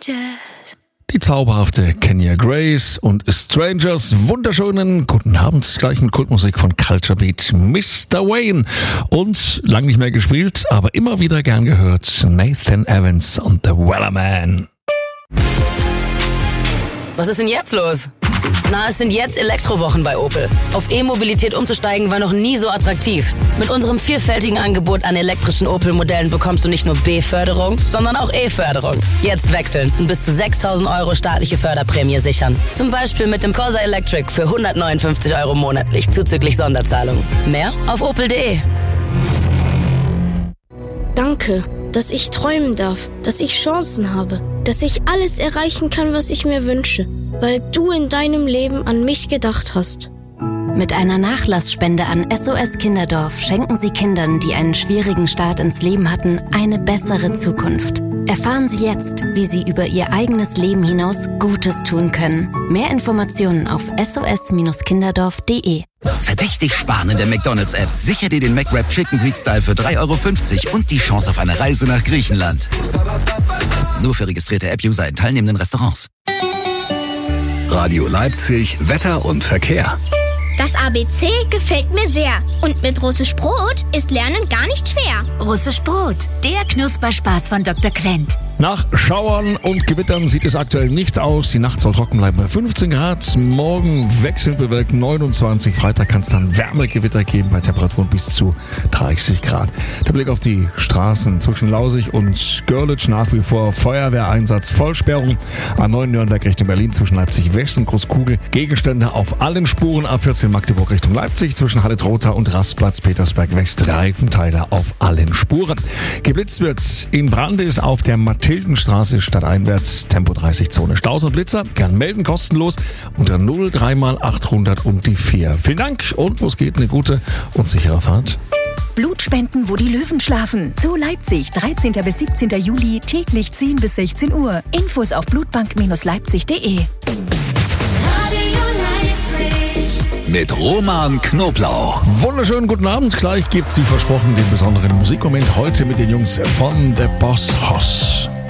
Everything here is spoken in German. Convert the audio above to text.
strangers. Die zauberhafte Kenya Grace und Strangers. Wunderschönen guten Abend. Gleich mit Kultmusik von Culture Beat. Mr. Wayne. Und lang nicht mehr gespielt, aber immer wieder gern gehört. Nathan Evans und The Wellerman. Was ist denn jetzt los? Na, es sind jetzt Elektrowochen bei Opel. Auf E-Mobilität umzusteigen war noch nie so attraktiv. Mit unserem vielfältigen Angebot an elektrischen Opel-Modellen bekommst du nicht nur B-Förderung, sondern auch E-Förderung. Jetzt wechseln und bis zu 6.000 € staatliche Förderprämie sichern. Zum Beispiel mit dem Corsa Electric für 159 € monatlich zuzüglich Sonderzahlung. Mehr auf opel.de. Danke, dass ich träumen darf, dass ich Chancen habe, dass ich alles erreichen kann, was ich mir wünsche, weil du in deinem Leben an mich gedacht hast. Mit einer Nachlassspende an SOS Kinderdorf schenken Sie Kindern, die einen schwierigen Start ins Leben hatten, eine bessere Zukunft. Erfahren Sie jetzt, wie Sie über Ihr eigenes Leben hinaus Gutes tun können. Mehr Informationen auf sos-kinderdorf.de. Verdächtig sparen in der McDonald's-App. Sicher dir den McWrap Chicken Greek Style für 3,50 € und die Chance auf eine Reise nach Griechenland. Nur für registrierte App-User in teilnehmenden Restaurants. Radio Leipzig, Wetter und Verkehr. Das ABC gefällt mir sehr. Und mit Russisch Brot ist Lernen gar nicht schwer. Russisch Brot, der Knusperspaß von Dr. Quent. Nach Schauern und Gewittern sieht es aktuell nicht aus. Die Nacht soll trocken bleiben bei 15 Grad. Morgen wechselnd bewölkt 29. Freitag kann es dann Wärmegewitter geben bei Temperaturen bis zu 30 Grad. Der Blick auf die Straßen zwischen Lausig und Görlitz nach wie vor Feuerwehreinsatz, Vollsperrung. A9 Nürnberg Richtung Berlin zwischen Leipzig West und Großkugel. Gegenstände auf allen Spuren. A14 Magdeburg Richtung Leipzig zwischen Halle-Trotha und Rastplatz Petersberg West. Reifenteile auf allen Spuren. Geblitzt wird in Brandis auf der Mathildenstraße stadteinwärts, Tempo 30 Zone. Staus und Blitzer, gern melden, kostenlos unter 03 mal 800 und die 4. Vielen Dank und los geht eine gute und sichere Fahrt. Blutspenden, wo die Löwen schlafen. Zu Leipzig, 13. bis 17. Juli, täglich 10 bis 16 Uhr. Infos auf blutbank-leipzig.de. Mit Roman Knoblauch. Wunderschönen guten Abend. Gleich gibt's wie versprochen den besonderen Musikmoment heute mit den Jungs von The Boss Hoss.